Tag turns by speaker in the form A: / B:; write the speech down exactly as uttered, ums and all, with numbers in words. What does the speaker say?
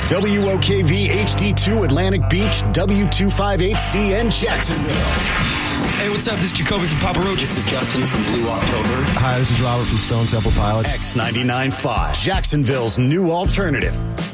A: W O K V H D two Atlantic Beach, W two fifty-eight C N Jacksonville.
B: Hey, what's up? This is Jacoby from Papa Roach.
C: This is Justin from Blue October.
D: Hi, this is Robert from Stone Temple Pilots.
A: X ninety-nine point five, Jacksonville's new alternative.